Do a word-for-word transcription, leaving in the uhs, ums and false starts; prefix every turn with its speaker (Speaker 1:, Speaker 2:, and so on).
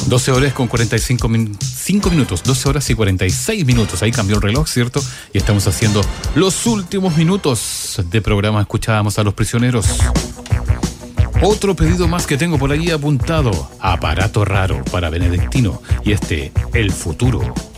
Speaker 1: doce horas con cuarenta y cinco min- cinco minutos, doce horas y cuarenta y seis minutos. Ahí cambió el reloj, ¿cierto? Y estamos haciendo los últimos minutos de programa. Escuchábamos a Los Prisioneros. Otro pedido más que tengo por ahí apuntado. Aparato Raro para Benedictino. Y este, El Futuro.